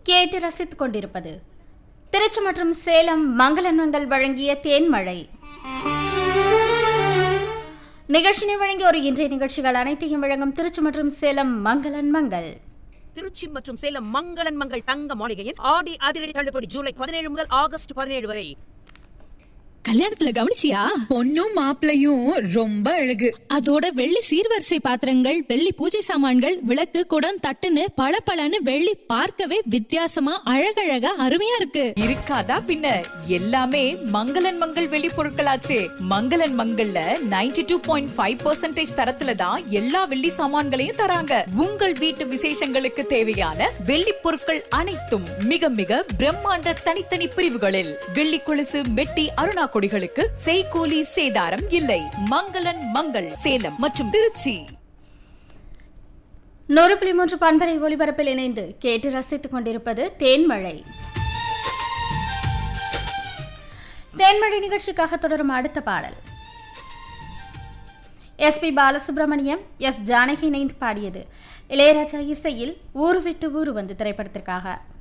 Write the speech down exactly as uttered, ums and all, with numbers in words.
கேட்டு ரசித்துக் கொண்டிருப்பது திருச்சி மற்றும் சேலம் மங்களன்மங்கள் வழங்கிய தேன்மழை நிகழ்ச்சியை வழங்கி ஒரு இன்றைய நிகழ்ச்சிகள் அனைத்தையும் வழங்கும் திருச்சி மற்றும் சேலம் மங்களன்மங்கள். திருச்சி மற்றும் சேலம் மங்களன்மங்கள் தங்க மாளிகையின் ஆடி அதிரடி தள்ளுபடி ஜூலை பதினேழு முதல் ஆகஸ்ட் பதினேழு வரை. கல்யாணத்துல கவனிச்சியா? பொண்ணும் மாப்பிளையும் ரொம்ப அழகு. அதோட வெள்ளி சீர்வரிசை பாத்திரங்கள், வெள்ளி பூஜை சாமான்கள், விளக்கு, குடம், தட்டுன்னு பளபளன்னு வெள்ளி பார்க்கவே வித்தியாசமா அழகழகா அருமையா இருக்கு. இருக்காதா பின்ன, எல்லாமே மங்களன் மங்கள் வெள்ளி பொருட்களாச்சே. மங்களன் மங்கள்ல ninety two point five percentage தரத்துல தான் எல்லா வெள்ளி சாமான்களையும் தராங்க. உங்கள் வீட்டு விசேஷங்களுக்கு தேவையான வெள்ளி பொருட்கள் அனைத்தும் மிக மிக பிரம்மாண்ட தனித்தனி பிரிவுகளில். வெள்ளி கொலுசு, மெட்டி, அருணா கொடிகளுக்கு செய்கூலி சேதாரம் இல்லை. மங்களன் மங்கள் சேலம் மற்றும் திருச்சி. நூறு புள்ளி மூன்று பண்பலை ஒலிபரப்பில் இணைந்து கேட்டு ரசித்துக் கொண்டிருப்பது தேன்மழை. தேன்மழை நிகழ்ச்சிக்காக தொடரும் அடுத்த பாடல் S B Balasubramaniam, S Janaki இணைந்து பாடியது. இளையராஜா இசையில் ஊரு விட்டு ஊரு வந்து திரைப்படத்திற்காக.